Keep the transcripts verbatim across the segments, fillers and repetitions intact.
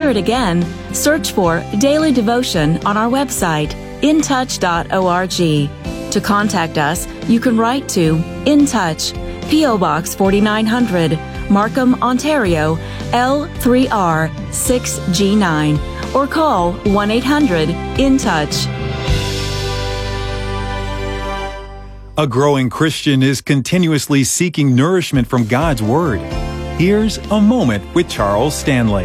hear it again, search for Daily Devotion on our website, in touch dot org. To contact us, you can write to In Touch, P O. Box forty-nine hundred, Markham, Ontario, L three R six G nine, or call one eight hundred in touch. A growing Christian is continuously seeking nourishment from God's Word. Here's a moment with Charles Stanley.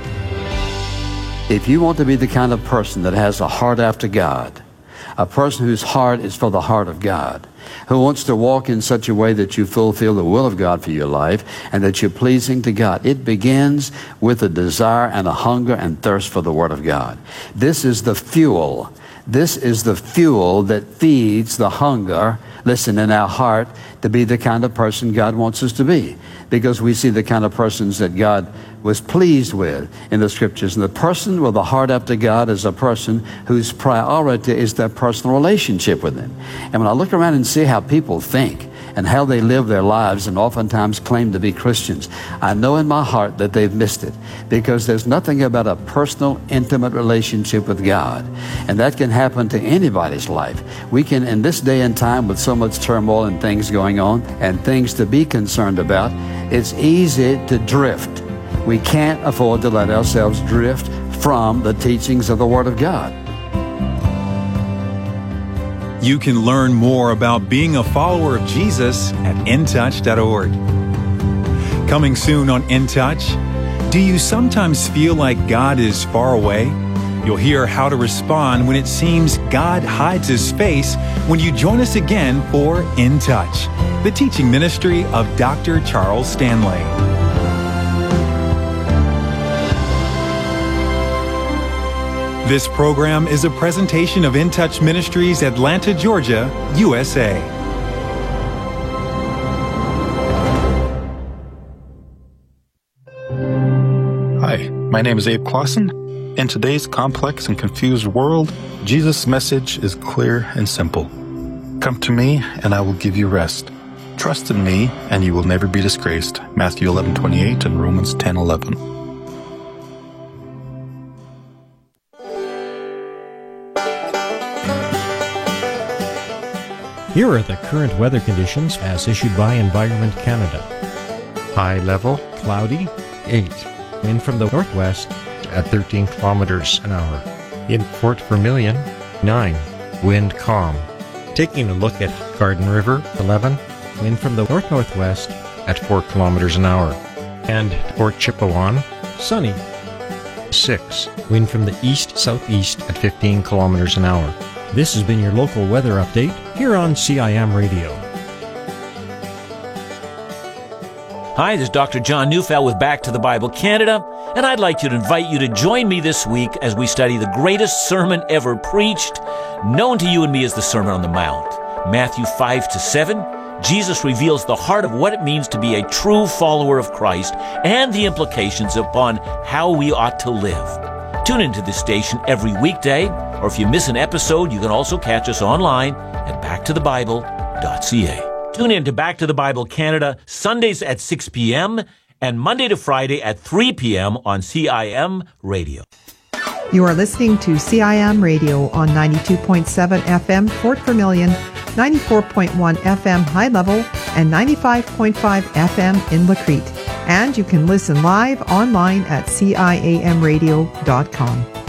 If you want to be the kind of person that has a heart after God, a person whose heart is for the heart of God, who wants to walk in such a way that you fulfill the will of God for your life and that you're pleasing to God, it begins with a desire and a hunger and thirst for the Word of God. This is the fuel. This is the fuel that feeds the hunger, listen, in our heart to be the kind of person God wants us to be. Because we see the kind of persons that God was pleased with in the Scriptures. And the person with a heart after God is a person whose priority is their personal relationship with Him. And when I look around and see how people think and how they live their lives and oftentimes claim to be Christians, I know in my heart that they've missed it, because there's nothing about a personal, intimate relationship with God. And that can happen to anybody's life. We can, in this day and time with so much turmoil and things going on and things to be concerned about, it's easy to drift. We can't afford to let ourselves drift from the teachings of the Word of God. You can learn more about being a follower of Jesus at in touch dot org. Coming soon on In Touch, do you sometimes feel like God is far away? You'll hear how to respond when it seems God hides His face when you join us again for In Touch, the teaching ministry of Doctor Charles Stanley. This program is a presentation of In Touch Ministries, Atlanta, Georgia, U S A. Hi, my name is Abe Clausen. In today's complex and confused world, Jesus' message is clear and simple. Come to me, and I will give you rest. Trust in me, and you will never be disgraced. Matthew eleven twenty-eight and Romans ten eleven. Here are the current weather conditions as issued by Environment Canada. High level, cloudy, eight. Wind from the northwest at thirteen kilometers an hour. In Fort Vermilion, nine. Wind calm. Taking a look at Garden River, eleven. Wind from the north-northwest at four kilometers an hour. And Port Chipewyan, sunny, six. Wind from the east-southeast at fifteen kilometers an hour. This has been your local weather update here on C I M Radio. Hi, this is Doctor John Neufeld with Back to the Bible Canada, and I'd like to invite you to join me this week as we study the greatest sermon ever preached, known to you and me as the Sermon on the Mount. Matthew five to seven, Jesus reveals the heart of what it means to be a true follower of Christ and the implications upon how we ought to live. Tune into this station every weekday, or if you miss an episode, you can also catch us online at back to the bible dot c a. Tune in to Back to the Bible Canada Sundays at six p.m. and Monday to Friday at three p.m. on C I M Radio. You are listening to C I M Radio on ninety-two point seven F M Fort Vermilion, ninety-four point one F M High Level, and ninety-five point five F M in La Crete. And you can listen live online at C I A M radio dot com.